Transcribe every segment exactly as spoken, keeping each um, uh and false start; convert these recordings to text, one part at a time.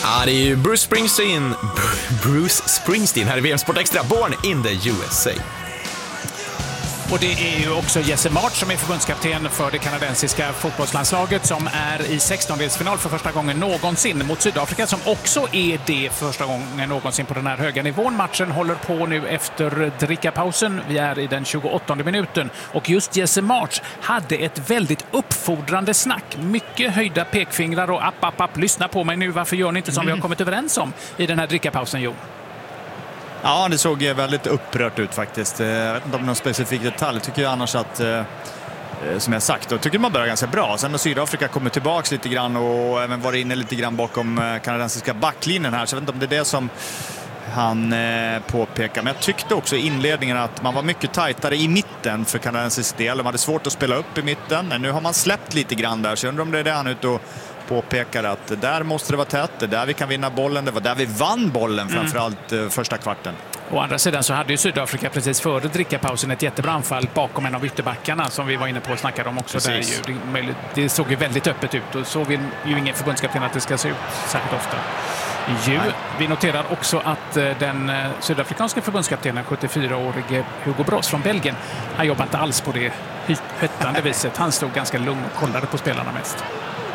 Ja, det är ju Bruce Springsteen, Bruce Springsteen här i V M Sport Extra, Born in the U S A. Och det är ju också Jesse March som är förbundskapten för det kanadensiska fotbollslandslaget som är i sextondelsfinal för första gången någonsin mot Sydafrika som också är det för första gången någonsin på den här höga nivån. Matchen håller på nu efter drickapausen. Vi är i den tjugoåttonde minuten och just Jesse March hade ett väldigt uppfordrande snack. Mycket höjda pekfingrar och app, app, app. Lyssna på mig nu, varför gör ni inte som mm. vi har kommit överens om i den här drickapausen, Jo? Ja, det såg väldigt upprört ut faktiskt. Jag vet inte om någon specifik detalj. Tycker jag annars att, eh, som jag sagt, då tycker man börjar ganska bra. Sen när Sydafrika kommer tillbaka lite grann och även var inne lite grann bakom kanadensiska backlinjen här. Så jag vet inte om det är det som han eh, påpekar. Men jag tyckte också i inledningen att man var mycket tajtare i mitten för kanadensisk del. De hade svårt att spela upp i mitten. Men nu har man släppt lite grann där. Så jag undrar om det är det han ut och påpekar att där måste det vara tätt, det där vi kan vinna bollen, det var där vi vann bollen framförallt mm. första kvarten. Å andra sidan så hade ju Sydafrika precis före drickapausen ett jättebra anfall bakom en av ytterbackarna som vi var inne på och snackade om också. Där ju, det, det såg ju väldigt öppet ut och så vill ju ingen förbundskapten att det ska se ut särskilt ofta. Ju, vi noterar också att den sydafrikanska förbundskaptenen, sjuttiofyraårige Hugo Broos från Belgien, han jobbar inte alls på det höttande viset. Han stod ganska lugn och kollade på spelarna mest.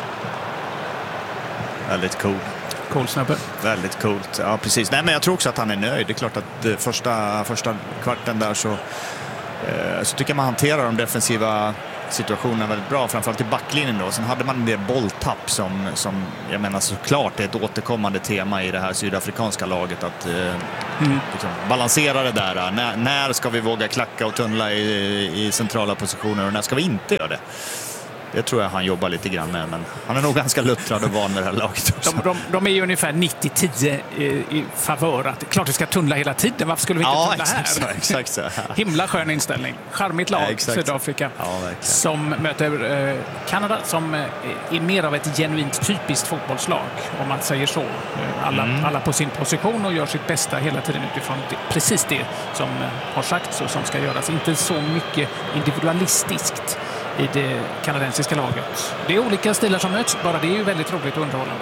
Väldigt cool. Cool snubbe. Väldigt coolt. Ja, precis. Nej, men jag tror också att han är nöjd. Det är klart att eh, första, första kvarten där så, eh, så tycker jag man hanterar de defensiva situationerna väldigt bra. Framförallt i backlinjen då. Sen hade man det bolltapp som, som jag menar såklart är ett återkommande tema i det här sydafrikanska laget. Att eh, mm. liksom, balansera det där. När, när ska vi våga klacka och tunnla i, i centrala positioner och när ska vi inte göra det? Det tror jag han jobbar lite grann med, men han är nog ganska luttrad och van med det här laget också. De, de, de är ju ungefär nittio tio i, i favör. Att, klart vi ska tunnla hela tiden, varför skulle vi inte ja, tunnla här? Exakt så, exakt så. Himla skön inställning. Charmigt lag, ja, Sydafrika, ja, som möter eh, Kanada som eh, är mer av ett genuint typiskt fotbollslag, om man säger så. Alla, mm. alla på sin position och gör sitt bästa hela tiden utifrån det, precis det som eh, har sagts och som ska göras. Inte så mycket individualistiskt i det kanadensiska laget. Det är olika stilar som möts, bara det är ju väldigt roligt och underhållande.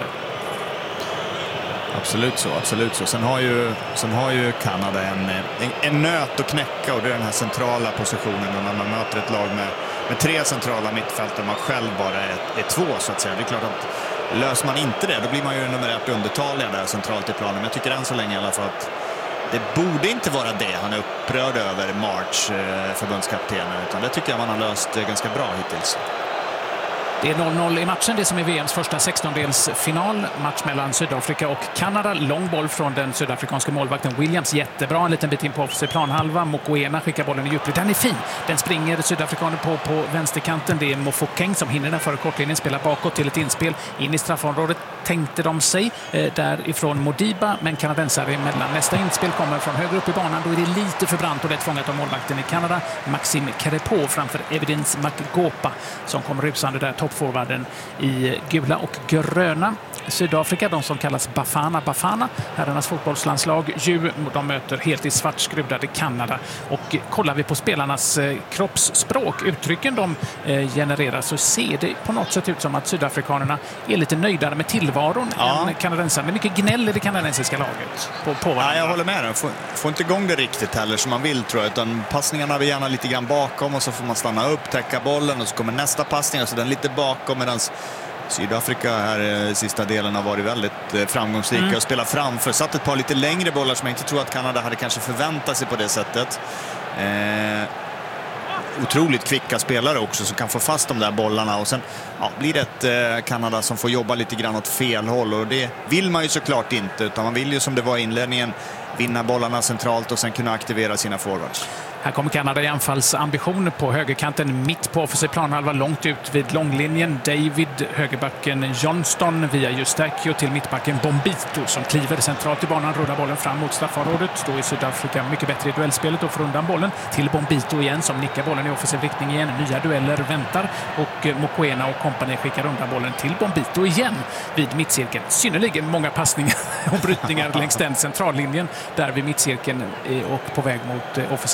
Absolut så, absolut så. Sen har ju, sen har ju Kanada en, en, en nöt att knäcka och det är den här centrala positionen och när man möter ett lag med, med tre centrala mittfältare och man själv bara är, är två så att säga. Det är klart att löser man inte det, då blir man ju nummer ett undertaliga där centralt i planen. Men jag tycker än så länge i alla fall att det borde inte vara det han är upprörd över March, förbundskaptenen, utan det tycker jag man har löst ganska bra hittills. Det är noll noll i matchen, det som är V M:s första sextondelsfinal. Match mellan Sydafrika och Kanada. Lång boll från den sydafrikanska målvakten Williams. Jättebra, en liten bit in på offensiv planhalva. Mokoena skickar bollen i djupled. Den är fin. Den springer sydafrikaner på på vänsterkanten. Det är Mofokeng som hinner den före kortlinjen. Spelar bakåt till ett inspel. In i straffområdet tänkte de sig eh, därifrån Modiba. Men kanadensare emellan. Nästa inspel kommer från högre upp i banan. Då är det lite för brant och lätt fångat av målvakten i Kanada. Maxime Kerepo framför Evidence Magopa som kommer rusande där. Toppforwarden i gula och gröna. Sydafrika, de som kallas Bafana Bafana, herrarnas fotbollslandslag, ju, de möter helt i svart skrudade Kanada. Och kollar vi på spelarnas eh, kroppsspråk, uttrycken de eh, genererar, så ser det på något sätt ut som att sydafrikanerna är lite nöjdare med tillvaron ja. än kanadensarna. Det är mycket gnäll i det kanadensiska laget på, på ja, jag håller med dig. Får, får inte igång det riktigt heller som man vill, tror jag, utan passningarna vill gärna lite grann bakom och så får man stanna upp, täcka bollen och så kommer nästa passning och så den lite bakom, medan Sydafrika här i sista delen har varit väldigt framgångsrika mm. och spelat framför. Satt ett par lite längre bollar som jag inte tror att Kanada hade kanske förväntat sig på det sättet. Eh, otroligt kvicka spelare också som kan få fast de där bollarna. Och sen ja, blir det ett eh, Kanada som får jobba lite grann åt fel håll. Och det vill man ju såklart inte, utan man vill ju som det var i inledningen vinna bollarna centralt och sen kunna aktivera sina forwards. Här kommer Kanada i anfallsambitioner på högerkanten, mitt på offensiv planhalva, långt ut vid långlinjen. David, högerbacken Johnston via Eustáquio till mittbacken Bombito som kliver centralt i banan, rullar bollen fram mot straffområdet. Då är Sydafrika mycket bättre i duellspelet och får undan bollen till Bombito igen som nickar bollen i offensiv riktning igen. Nya dueller väntar och Mokoena och kompani skickar undan bollen till Bombito igen vid mittcirkeln. Synnerligen många passningar och brytningar längs den centrallinjen där vid mittcirkeln och på väg mot offensiv straffområde.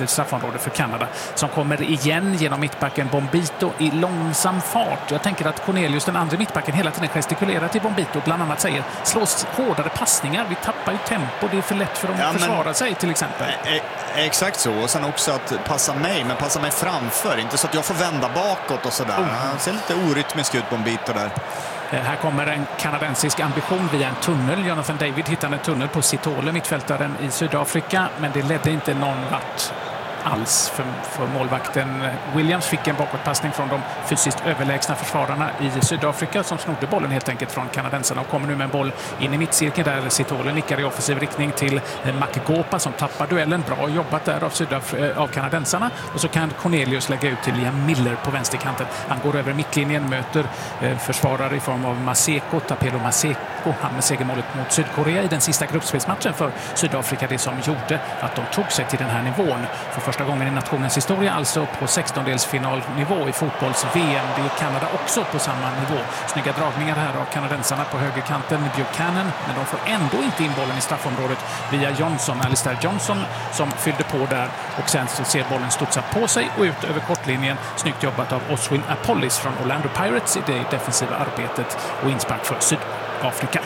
straffområdet för Kanada, som kommer igen genom mittbacken Bombito i långsam fart. Jag tänker att Cornelius, den andra mittbacken, hela tiden gestikulerar till Bombito, bland annat säger slås hårdare passningar, vi tappar ju tempo, det är för lätt för dem ja, att försvara men, sig till exempel. E exakt så, och sen också att passa mig, men passa mig framför, inte så att jag får vända bakåt och sådär. Oh. Han ser lite orytmisk ut, Bombito där. Här kommer en kanadensisk ambition via en tunnel. Jonathan David hittade en tunnel på Sitole, mittfältaren i Sydafrika, men det ledde inte någon vart alls för, för målvakten. Williams fick en bakåtpassning från de fysiskt överlägsna försvararna i Sydafrika som snodde bollen helt enkelt från kanadensarna och kommer nu med en boll in i mittcirkeln där Sitole nickar i offensiv riktning till Makegopa som tappar duellen. Bra jobbat där av, Sydaf- av kanadensarna, och så kan Cornelius lägga ut till Liam Miller på vänsterkanten. Han går över mittlinjen, möter eh, försvarare i form av Maseko, Tapelo Maseko, han med segermålet mot Sydkorea i den sista gruppspelsmatchen för Sydafrika, det som gjorde att de tog sig till den här nivån. För första gången i nationens historia, alltså på sextondelsfinalnivå i fotbolls-V M. Det är Kanada också på samma nivå. Snygga dragningar här av kanadensarna på högerkanten, Buchanan, men de får ändå inte in bollen i straffområdet via Johnson, Alistair Johnson, som fyllde på där, och sen så ser bollen studsa på sig och ut över kortlinjen. Snyggt jobbat av Oswin Apollis från Orlando Pirates i det defensiva arbetet och inspark för Sydafrika.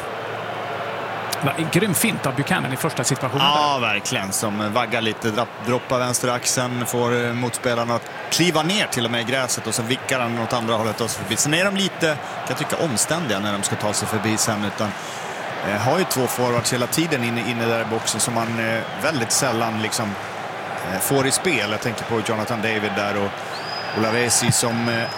En grym fint av Buchanan i första situationen. Ja, verkligen. Som vaggar lite, droppar vänsteraxeln, får motspelarna att kliva ner till och med i gräset, och så vickar han åt andra hållet och så förbi. Sen är de lite, kan jag tycka, omständiga när de ska ta sig förbi sen, utan eh, har ju två forwards hela tiden inne, inne där i boxen som man eh, väldigt sällan liksom eh, får i spel. Jag tänker på Jonathan David där och Olavesi som eh,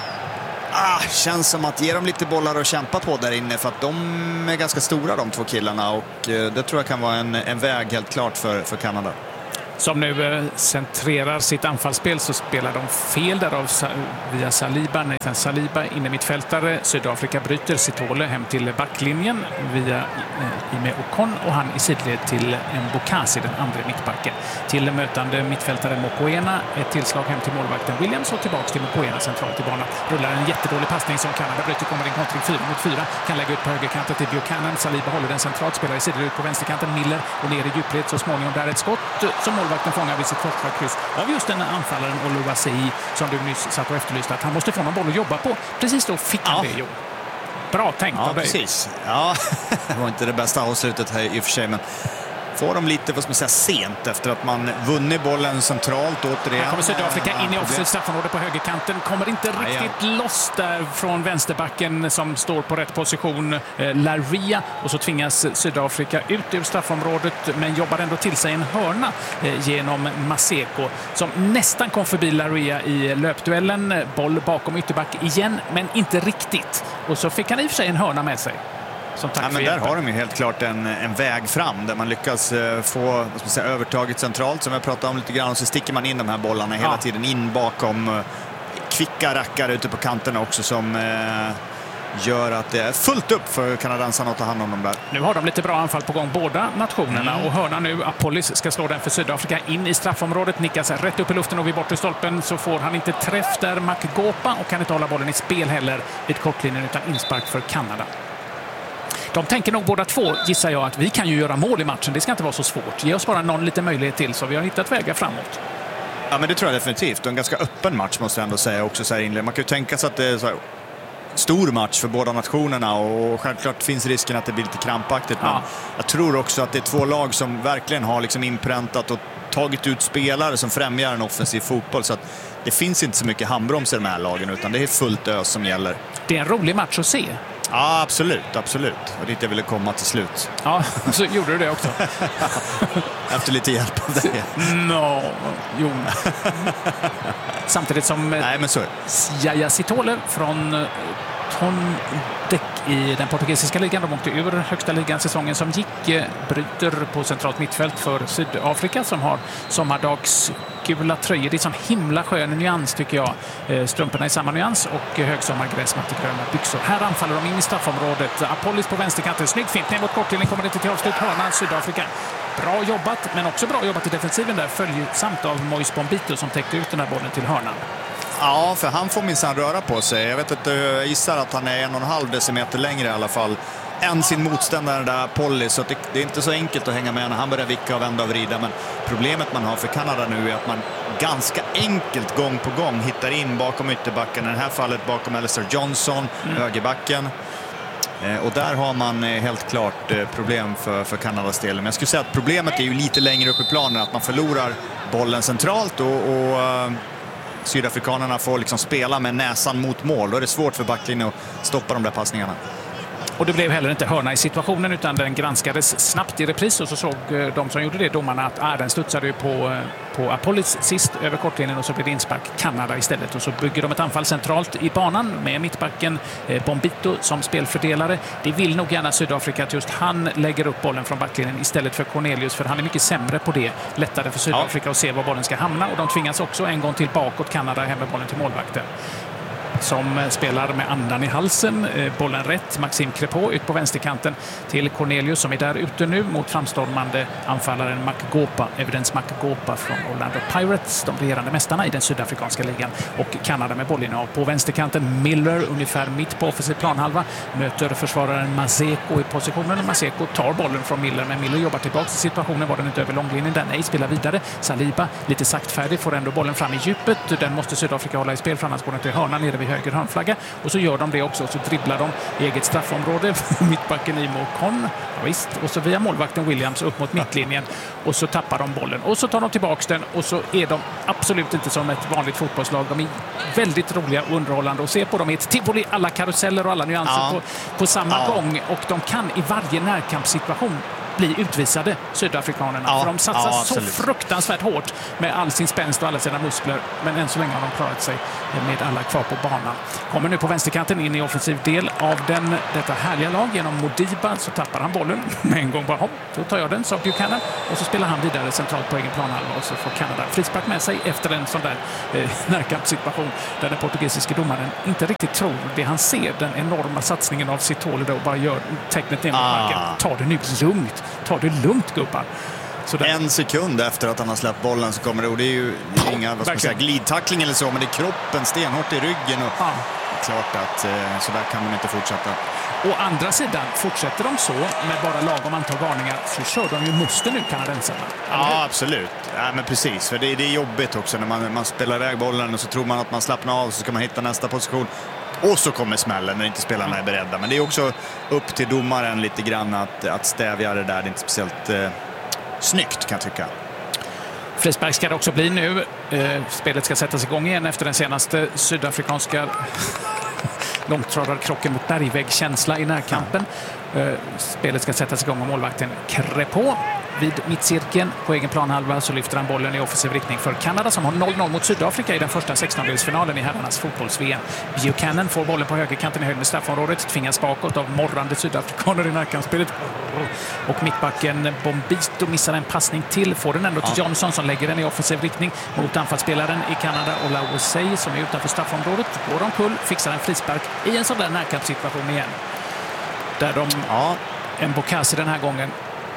Ah, känns som att ge dem lite bollar att kämpa på där inne, för att de är ganska stora, de två killarna, och eh, det tror jag kan vara en, en väg helt klart för, för Kanada. Som nu eh, centrerar sitt anfallsspel, så spelar de fel där av Sa via Saliba. Nathan Saliba inne mittfältare. Sydafrika bryter Sitole hem till backlinjen via eh, Ime Okon, och han i sidled till Mbokasi, den andra mittbacken. Till mötande mittfältare Mokoena, ett tillslag hem till målvakten Williams och tillbaks till Mokoena centralt i banan. Rullar en jättedålig passning som Kanada bryter, kommer in kontring fyra mot fyra. Kan lägga ut på högerkanten till Buchanan. Saliba håller den centralt, spelar i sidled ut på vänsterkanten. Miller och ner i djupled, så småningom där ett skott som målvakten fångar vid sitt första kryss av just den anfallaren Oluwaseyi som du nyss satt och efterlyste, att han måste få någon boll att jobba på. Precis då fick han ja. det, jo. Bra tänkt ja, av dig. Precis. Ja, det var inte det bästa avslutet här i och för sig, men får de lite, vad ska man säga, sent efter att man vunnit bollen centralt återigen. Här kommer Sydafrika in i offensivt straffområde på högerkanten. Kommer inte riktigt ja, ja. loss där från vänsterbacken som står på rätt position, eh, Laria. Och så tvingas Sydafrika ut ur straffområdet, men jobbar ändå till sig en hörna eh, genom Maseko som nästan kom förbi Laria i löpduellen. Boll bakom ytterback igen, men inte riktigt. Och så fick han i och för sig en hörna med sig. Ja, men där har de ju helt klart en, en väg fram där man lyckas uh, få, vad ska man säga, övertaget centralt som jag pratade om lite grann, och så sticker man in de här bollarna hela ja. tiden in bakom uh, kvicka rackare ute på kanterna också som uh, gör att det är fullt upp för kanadensarna att ta hand om dem där. Nu har de lite bra anfall på gång båda nationerna mm. och hörna nu, Apollis ska slå den för Sydafrika in i straffområdet, nickas rätt upp i luften och vid bortre stolpen så får han inte träff där, Makegopa, och kan inte hålla bollen i spel heller vid kortlinjen utan inspark för Kanada. De tänker nog båda två, gissar jag, att vi kan ju göra mål i matchen. Det ska inte vara så svårt. Ge oss bara någon lite möjlighet till, så vi har hittat vägar framåt. Ja, men det tror jag definitivt. En ganska öppen match måste jag ändå säga också så här inled. Man kan ju tänka sig att det är så här stor match för båda nationerna, och självklart finns risken att det blir lite krampaktigt. Men ja. jag tror också att det är två lag som verkligen har liksom inpräntat och tagit ut spelare som främjar en offensiv fotboll, så att det finns inte så mycket handbroms i de här lagen, utan det är fullt ös som gäller. Det är en rolig match att se. Ja, absolut, absolut. Och dit jag ville komma till slut. Ja, så gjorde du det också. Efter lite hjälp av dig. No, jo. Samtidigt som Nej, men så. Yaya Sitole från Tondek i den portugisiska ligan, de åkte ur högsta ligan säsongen som gick, bryter på centralt mittfält för Sydafrika som har sommardags gula tröjor. Det är sån himla skön nyans tycker jag. Strumporna i samma nyans och högsommargräsmatt i gröna byxor. Här anfaller de in i straffområdet. Apollis på vänsterkanten. Snygg fint ner mot kortlinjen, kommer inte till avslut. Hörna Sydafrika. Bra jobbat, men också bra jobbat i defensiven där. Följsamt av Moise Bombito som täckte ut den här bollen till hörnan. Ja, för han får minsann röra på sig. Jag vet att jag gissar att han är en och en halv decimeter längre i alla fall än sin motståndare där, Polly, så att det, det är inte så enkelt att hänga med när han börjar vicka och vända och vrida. Men problemet man har för Kanada nu är att man ganska enkelt gång på gång hittar in bakom ytterbacken. I det här fallet bakom Alistair Johnson, mm. högerbacken. Eh, och där har man eh, helt klart eh, problem för, för Kanadas del. Men jag skulle säga att problemet är ju lite längre upp i planen, att man förlorar bollen centralt och, och uh, sydafrikanerna får liksom spela med näsan mot mål. Då är det svårt för backlinjen att stoppa de där passningarna. Och det blev heller inte hörna i situationen, utan den granskades snabbt i repris och så såg de som gjorde det, domarna, att ah, den studsade ju på, på Apollis sist över kortlinjen och så blev det inspark Kanada istället. Och så bygger de ett anfall centralt i banan med mittbacken eh, Bombito som spelfördelare. Det vill nog gärna Sydafrika att just han lägger upp bollen från backlinjen istället för Cornelius, för han är mycket sämre på det. Lättare för Sydafrika ja. att se var bollen ska hamna, och de tvingas också en gång till bakåt Kanada hem med bollen till målvakten, som spelar med andan i halsen. Bollen rätt. Maxime Crépeau ut på vänsterkanten till Cornelius som är där ute nu mot framstormande anfallaren Makgopa, Evidence Makgopa från Orlando Pirates, de regerande mästarna i den sydafrikanska ligan. Och Kanada med bollen av på vänsterkanten. Miller ungefär mitt på offensiv planhalva möter försvararen Maseko i positionen. Maseko tar bollen från Miller, men Miller jobbar tillbaka till situationen. Var den inte över långlinjen? Den nej, spelar vidare. Saliba lite saktfärdig, får ändå bollen fram i djupet. Den måste Sydafrika hålla i spel, för annars går den till hörnan nere vid höger hörnflagga, och så gör de det också, och så dribblar de eget straffområde, mittbacken Imo Kon, ja, visst, och så via målvakten Williams upp mot mittlinjen, och så tappar de bollen och så tar de tillbaks den, och så är de absolut inte som ett vanligt fotbollslag. De är väldigt roliga och underhållande och se på dem i ett tivoli, alla karuseller och alla nyanser ja. på, på samma ja. gång, och de kan i varje närkampssituation bli utvisade, sydafrikanerna. Ja, för de satsar ja, så fruktansvärt hårt med all sin spänst och alla sina muskler. Men än så länge har de klarat sig med alla kvar på banan. Kommer nu på vänsterkanten in i offensiv del av den, detta härliga lag genom Modiba, så tappar han bollen med en gång. Bara, hopp, så tar jag den, så Buchanan, och så spelar han vidare centralt på egen planhalva, och så får Kanada frispark med sig efter en sån där eh, närkampssituation där den portugisiska domaren inte riktigt tror det han ser, den enorma satsningen av Sitole då, och bara gör tecknet ner mot marken. Ah. Ta det nu lugnt. Ta det lugnt, gubbar. En sekund efter att han har släppt bollen så kommer det, och det är ju inga vad ska man säga, glidtackling eller så, men det är kroppen stenhårt i ryggen, och ja. klart att eh, så där kan de inte fortsätta. Å andra sidan, fortsätter de så med bara lagom antal varningar, så kör de ju musten nu, kanadensarna. Ja, absolut. Ja, men precis, för det, det är jobbigt också när man, man spelar iväg bollen och så tror man att man slappnar av, så ska man hitta nästa position. Och så kommer smällen när inte spelarna är beredda. Men det är också upp till domaren lite grann att, att stävja det där. Det är inte speciellt eh, snyggt, kan jag tycka. Frispark ska det också bli nu. Eh, spelet ska sättas igång igen efter den senaste sydafrikanska långtradarkrocken mot bergvägg-känsla i närkampen. Ja. Eh, spelet ska sättas igång av målvakten Crépeau. Vid mittcirkeln på egen planhalva så lyfter han bollen i offensiv riktning för Kanada, som har noll noll mot Sydafrika i den första sextondelsfinalen i herrarnas fotbolls-V M. Buchanan får bollen på högerkanten i höjd med straffområdet, tvingas bakåt av morrande sydafrikaner i närkampsspelet. Och mittbacken Bombito missar en passning till, får den ändå till ja. Johnson som lägger den i offensiv riktning mot anfallsspelaren i Kanada, Olawosei, som är utanför straffområdet. Går omkull, fixar en frispark i en sån där närkampssituation igen. Där de, ja. en Bokasi den här gången.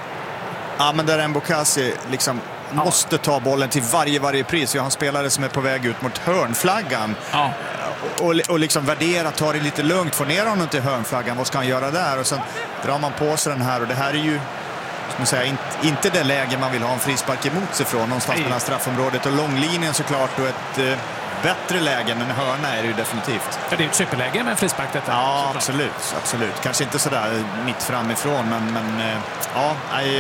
Ja, men där Mbokasi liksom ja. måste ta bollen till varje, varje pris. Vi har en spelare som är på väg ut mot hörnflaggan. Ja. Och, och liksom värdera, ta det lite lugnt, få ner honom till hörnflaggan. Vad ska han göra där? Och sen drar man på sig den här. Och det här är ju, ska man säga, inte, inte det läge man vill ha en frispark emot sig från. Någonstans mellan straffområdet och långlinjen såklart. Och ett eh, bättre läge än en hörna är det ju definitivt. Ja, det är ett superläge med en frispark detta. Ja, såklart. absolut, absolut. Kanske inte sådär mitt framifrån, men, men eh, ja,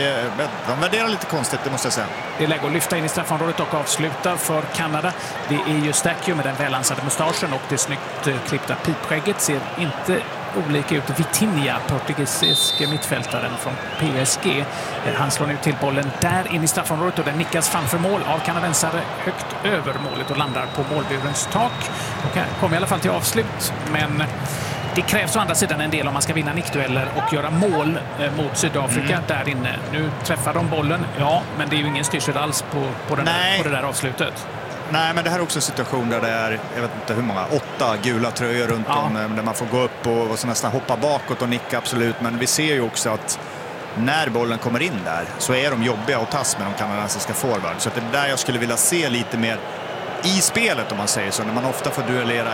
de värderar lite konstigt, det måste jag säga. Det är läge att lyfta in i straffområdet och avsluta för Kanada. Det är ju Stacchio med den välansade mustaschen och det snyggt klippta pipskägget. Ser inte olika ut. Vitinha, portugisisk mittfältaren från P S G. Han slår nu till bollen där in i straffområdet och den nickas framför mål av kanadensare högt över målet och landar på målburens tak. Och kommer i alla fall till avslut, men det krävs å andra sidan en del om man ska vinna nickdueller och göra mål mot Sydafrika mm. där inne. Nu träffar de bollen, ja, men det är ju ingen styrsel alls på, på, den där, på det där avslutet. Nej, men det här är också en situation där det är, jag vet inte hur många, åtta gula tröjor runt ja. om, där man får gå upp och, och så nästan hoppa bakåt och nicka, absolut. Men vi ser ju också att när bollen kommer in där så är de jobbiga att tas med de kanadensiska forward. Så det är där jag skulle vilja se lite mer i spelet, om man säger så. När man ofta får duellera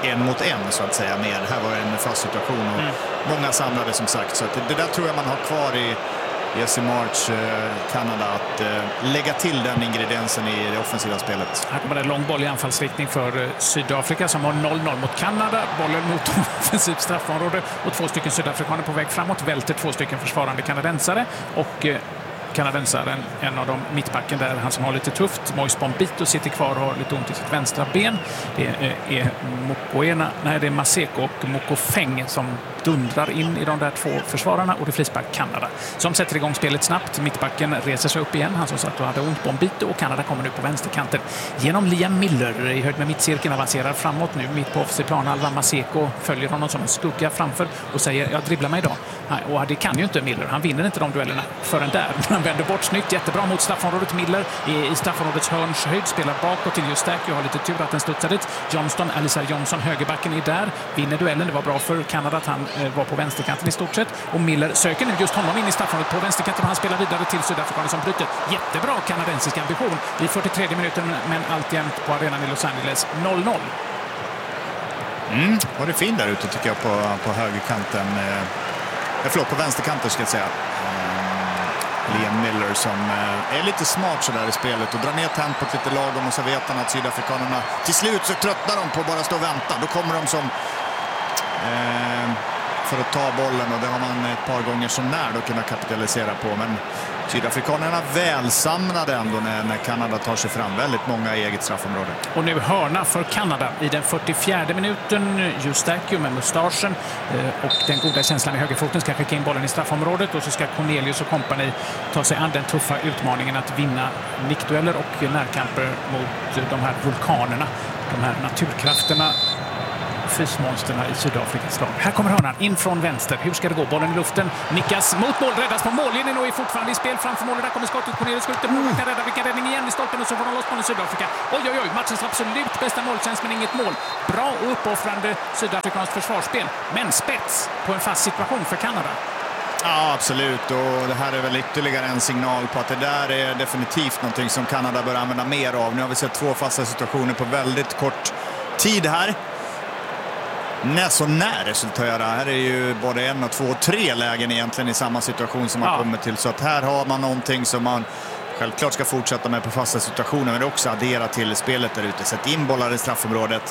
en mot en så att säga mer. Här var det en fast situation och mm. många samlade som sagt. Så att det, det där tror jag man har kvar i Jesse March, eh, Kanada, att eh, lägga till den ingrediensen i det offensiva spelet. Här kommer det en lång boll i anfallsriktning för eh, Sydafrika som har noll noll mot Kanada. Bollen mot offensivt straffområde och två stycken sydafrikaner på väg framåt. Välter två stycken försvarande kanadensare och eh, kanadensaren, en av dem mittbacken där, han som har lite tufft. Moise Bombito sitter kvar och har lite ont i sitt vänstra ben. Det är, är Mokoena, nej det är Maseko och Mokofeng som dundrar in i de där två försvararna och det är frispark Kanada som sätter igång spelet snabbt. Mittbacken reser sig upp igen, han som satt och hade ont Bombito, och Kanada kommer nu på vänsterkanten genom Liam Miller i höjd med mittcirkeln, avancerar framåt nu mitt på offensiv planhalva. Maseko följer honom som en skugga framför och säger jag dribblar mig idag. Och det kan ju inte Miller, han vinner inte de duellerna förrän där. Han vänder bort snyggt, jättebra mot straffområdet. Miller i straffområdets hörns höjd, spelar bakåt till just Stack. Jag har lite tur att den studsar dit. Johnston, Alistair Johnson, högerbacken är där, vinner duellen. Det var bra för Kanada att han eh, var på vänsterkanten i stort sett. Och Miller söker nu just honom in i straffområdet på vänsterkanten och han spelar vidare till sydafrikaner som bryter. Jättebra kanadensisk ambition i fyrtiotredje minuten, men alltjämt på arenan i Los Angeles noll noll. Mm, var det fin där ute tycker jag på, på högerkanten. Eh, förlåt, på vänsterkanten ska jag säga. Liam Miller som är lite smart så där i spelet och drar ner tempot lite lagom, och så vet han att sydafrikanerna till slut så tröttnar de på att bara stå och vänta. Då kommer de som eh, för att ta bollen, och det har man ett par gånger som när då kunna kapitalisera på. Men sydafrikanerna välsamnade ändå när, när Kanada tar sig fram. Väldigt många i eget straffområde. Och nu hörna för Kanada i den fyrtiofjärde minuten. Justakiu med mustaschen eh, och den goda känslan i högerfoten ska skicka in bollen i straffområdet, och så ska Cornelius och kompani ta sig an den tuffa utmaningen att vinna nickdueller och närkamper mot de här vulkanerna, de här naturkrafterna, fysmonsterna i Sydafrikas lag. Här kommer hörnan in från vänster. Hur ska det gå? Bollen i luften. Nickas mot mål. Räddas på mållinjen och är fortfarande i spel framför målet. Där kommer skottet. Cornelius skjuter. Mm. Kan rädda. Vilken räddning igen i stolpen, och så får de loss bollen i Sydafrika. Oj, oj, oj. Matchens absolut bästa målchans, men inget mål. Bra och uppoffrande sydafrikanskt försvarsspel. Men spets på en fast situation för Kanada. Ja, absolut. Och det här är väl ytterligare en signal på att det där är definitivt någonting som Kanada bör använda mer av. Nu har vi sett två fasta situationer på väldigt kort tid här. Nej, så när resulterar. Här är ju både en och två och tre lägen egentligen i samma situation som man ja. kommer till. Så att här har man någonting som man självklart ska fortsätta med på fasta situationer, men också addera till spelet där ute. Sätt in bollar i straffområdet,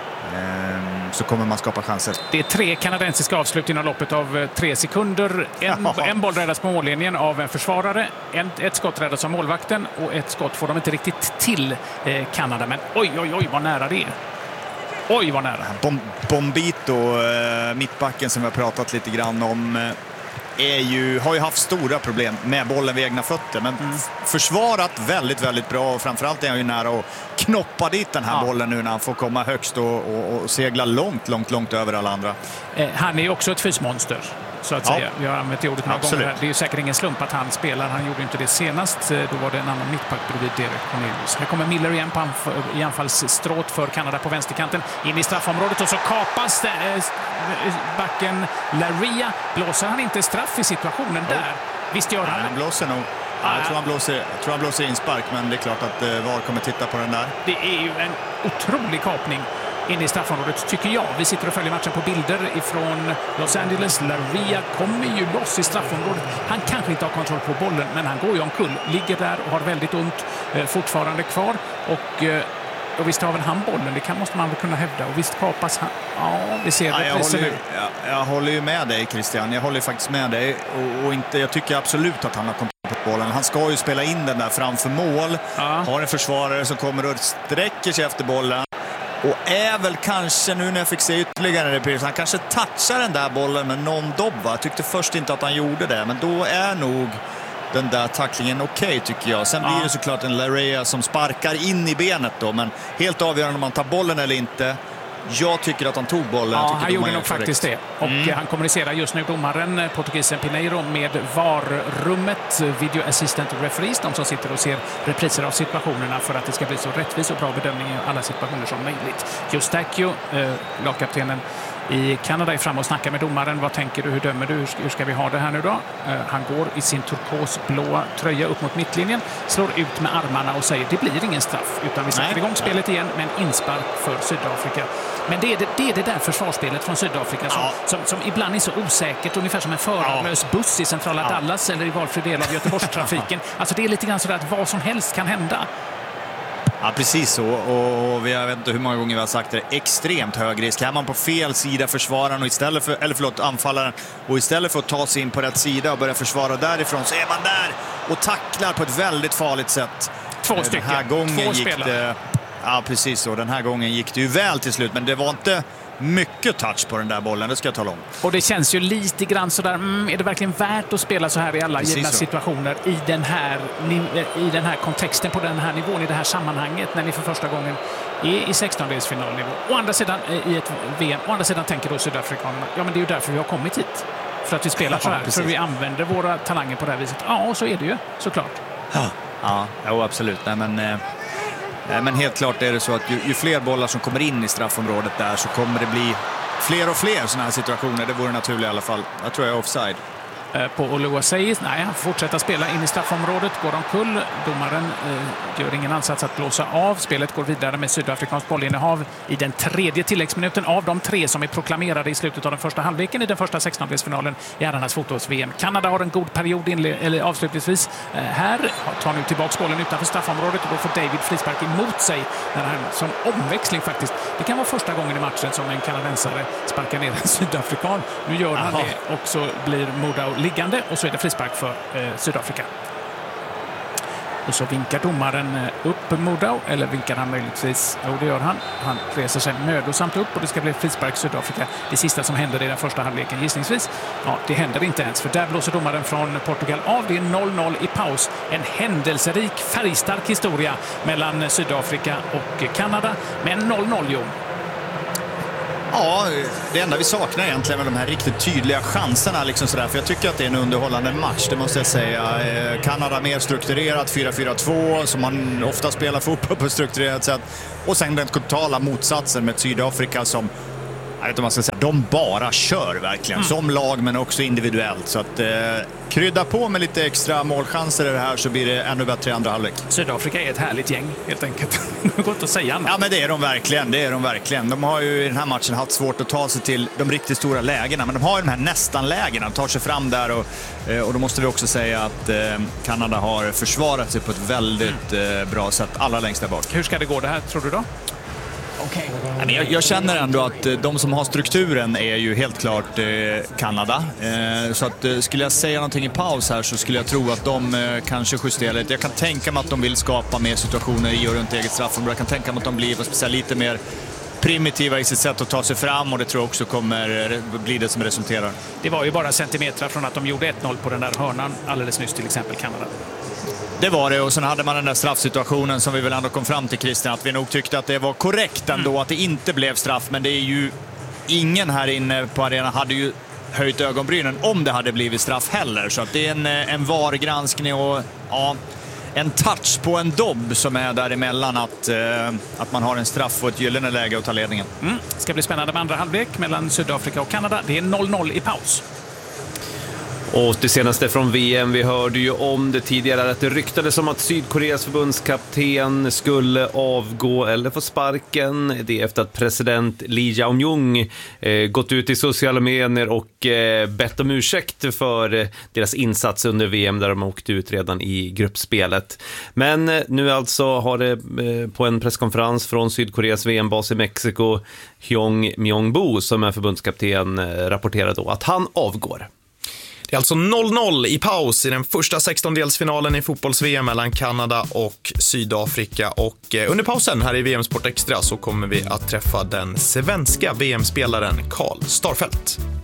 ehm, så kommer man skapa chanser. Det är tre kanadensiska avslut inom loppet av tre sekunder. En, en boll räddas på mållinjen av en försvarare. En, ett skott räddas av målvakten, och ett skott får de inte riktigt till eh, Kanada. Men oj, oj, oj, vad nära det är. Oj, vad nära. Bom, Bombito, eh, mittbacken som vi har pratat lite grann om, eh, är ju, har ju haft stora problem med bollen vid egna fötter. Men mm. försvarat väldigt, väldigt bra. Och framförallt är han ju nära att knoppa dit den här ja. bollen nu när han får komma högst och, och, och segla långt, långt, långt över alla andra. Eh, han är ju också ett fysmonster, så att ja. säga. Vi har använt det ordet några gånger här. Det är ju säkert ingen slump att han spelar. Han gjorde inte det senast. Då var det en annan mittback bredvid Derek Cornelius. Här kommer Miller igen på anf- i anfallsstråt för Kanada på vänsterkanten. In i straffområdet, och så kapas äh, backen Laria. Blåser han inte straff i situationen där? Oh. Visst gör han. Han blåser nog. Ja, jag, tror han blåser, jag tror han blåser inspark, men det är klart att uh, V A R kommer titta på den där. Det är ju en otrolig kapning in i straffområdet, tycker jag. Vi sitter och följer matchen på bilder ifrån Los Angeles. Laria kommer ju loss i straffområdet. Han kanske inte har kontroll på bollen, men han går ju omkull. Ligger där och har väldigt ont eh, fortfarande kvar. Och, eh, och visst har väl han bollen, det kan, måste man väl kunna hävda. Och visst kapas han. Ja, vi ser det. Ja, jag, håller ju, jag, jag håller ju med dig, Christian. Jag håller faktiskt med dig. Och, och inte, jag tycker absolut att han har kontroll på bollen. Han ska ju spela in den där framför mål. Ja. Har en försvarare som kommer och sträcker sig efter bollen. Och är väl kanske, nu när jag fick se ytterligare repris, han kanske touchar den där bollen med någon dobb, va? Jag tyckte först inte att han gjorde det, men då är nog den där tacklingen okej, okay, tycker jag. Sen ja. blir det såklart en Laria som sparkar in i benet då, men helt avgörande om man tar bollen eller inte. Jag tycker att han tog bollen. Ja, han gjorde nog faktiskt det. Och mm. han kommunicerar just nu, domaren, portugisen Pineiro, med V A R-rummet, Video Assistant Referees, de som sitter och ser repriser av situationerna för att det ska bli så rättvis och bra bedömning i alla situationer som möjligt. Justakiu, eh, lagkaptenen i Kanada, är fram och snackar med domaren. Vad tänker du? Hur dömer du? Hur ska, hur ska vi ha det här nu då? Uh, han går i sin turkosblåa tröja upp mot mittlinjen, slår ut med armarna och säger det blir ingen straff, utan vi sätter Nej. igång spelet igen med en inspark för Sydafrika. Men det är det, det det är det där försvarsspelet från Sydafrika som, Ja. som, som ibland är så osäkert, ungefär som en förarlös buss i centrala Ja. Dallas eller i valfri del av Göteborgstrafiken. Alltså det är lite grann så att vad som helst kan hända. Ja, precis så. Och, och vi, jag vet inte hur många gånger vi har sagt det, extremt hög risk. Är man på fel sida försvararen och istället för, eller förlåt, anfallaren, och istället för att ta sig in på rätt sida och börja försvara därifrån, så är man där och tacklar på ett väldigt farligt sätt. Två stycken. Den här gången Två gick spelare. det, ja, precis så. Den här gången gick det ju väl till slut, men det var inte mycket touch på den där bollen, det ska jag tala om. Och det känns ju lite grann sådär, mm, är det verkligen värt att spela så här i alla Precis givna så. situationer i den, här, i den här kontexten, på den här nivån, i det här sammanhanget, när ni för första gången är i sextondelsfinalnivå. Å andra sidan i ett V M, å andra sidan tänker då sydafrikanerna, ja men det är ju därför vi har kommit hit. För att vi spelar så här, Ja, för vi använder våra talanger på det här viset. Ja, så är det ju, såklart. Ja, ja jo, absolut. Nej, men, eh, men helt klart är det så att ju, ju fler bollar som kommer in i straffområdet där, så kommer det bli fler och fler sådana här situationer. Det vore naturligt i alla fall. Jag tror jag är offside. På Oluwaseyi, nej, han får fortsätta spela in i straffområdet, går omkull. Domaren eh, gör ingen ansats att blåsa av. Spelet går vidare med sydafrikansk bollinnehav i den tredje tilläggsminuten av de tre som är proklamerade i slutet av den första halvleken i den första sextondelsfinalen i herrarnas fotbolls-V M. Kanada har en god period inle- eller avslutningsvis. Eh, här tar nu tillbaka bollen utanför straffområdet och då får David frispark emot sig när han som omväxling faktiskt. Det kan vara första gången i matchen som en kanadensare sparkar ner en sydafrikan. Nu gör han Aha. det och så blir Modau liggande och så är det frispark för eh, Sydafrika. Och så vinkar domaren upp Modau, eller vinkar han möjligtvis? Jo, det gör han. Han reser sig mödosamt upp och det ska bli frispark Sydafrika. Det sista som händer i den första halvleken gissningsvis. Ja, det händer inte ens, för där blåser domaren från Portugal av. Det är noll noll i paus. En händelserik, färgstark historia mellan Sydafrika och Kanada. Men noll noll, jo. Ja, det enda vi saknar egentligen är de här riktigt tydliga chanserna. Liksom sådär, för jag tycker att det är en underhållande match, det måste jag säga. Eh, Kanada mer strukturerat, fyra fyra två, som man ofta spelar fotboll på ett strukturerat sätt. Och sen den totala motsatsen med Sydafrika som, jag vet inte om man ska säga, de bara kör verkligen. Mm. Som lag men också individuellt. Så att eh, krydda på med lite extra målchanser i det här, så blir det ännu bättre i andra halvlek. Sydafrika är ett härligt gäng, helt enkelt. Det går inte att säga annat. Ja, men det är de verkligen. Det är de verkligen. De har ju i den här matchen haft svårt att ta sig till de riktigt stora lägena, men de har ju de här nästan-lägena. De tar sig fram där och, och då måste vi också säga att eh, Kanada har försvarat sig på ett väldigt eh, bra sätt allra längst där bak. Hur ska det gå det här, tror du då? Okay. Jag, jag känner ändå att de som har strukturen är ju helt klart eh, Kanada. Eh, så att, eh, skulle jag säga någonting i paus här, så skulle jag tro att de eh, kanske justerar lite. Jag kan tänka mig att de vill skapa mer situationer i och runt eget straffområde. Jag kan tänka mig att de blir säga, lite mer primitiva i sitt sätt att ta sig fram, och det tror jag också kommer bli det som resulterar. Det var ju bara centimeter från att de gjorde ett noll på den där hörnan alldeles nyss, till exempel Kanada. Det var det, och sen hade man den där straffsituationen som vi väl ändå kom fram till, Christian, att vi nog tyckte att det var korrekt ändå, mm. att det inte blev straff, men det är ju ingen här inne på arenan hade ju höjt ögonbrynen om det hade blivit straff heller, så att det är en, en VAR-granskning och ja, en touch på en dobb som är däremellan att, eh, att man har en straff och ett gyllene läge att ta ledningen. Mm. Ska bli spännande med andra halvlek mellan Sydafrika och Kanada. Det är noll noll i paus. Och det senaste från V M, vi hörde ju om det tidigare, att det ryktades om att Sydkoreas förbundskapten skulle avgå eller få sparken. Det är efter att president Lee Jae-myung eh, gått ut i sociala medier och eh, bett om ursäkt för eh, deras insats under V M, där de åkte ut redan i gruppspelet. Men eh, nu alltså har det eh, på en presskonferens från Sydkoreas V M-bas i Mexiko, Hyung Myung-bo, som är förbundskapten, eh, rapporterade då att han avgår. Det är alltså noll noll i paus i den första sextondelsfinalen i fotbolls-V M mellan Kanada och Sydafrika. Och under pausen här i V M Sport Extra så kommer vi att träffa den svenska V M-spelaren Carl Starfelt.